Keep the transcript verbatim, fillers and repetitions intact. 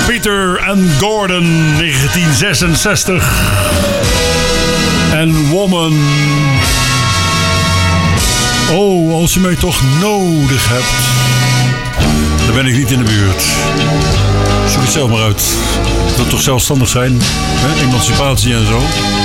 Peter and Gordon, negentien zesenzestig. En Woman. Oh, als je mij toch nodig hebt, dan ben ik niet in de buurt. Zoek het zelf maar uit. Dat toch zelfstandig zijn, hè? Emancipatie en zo.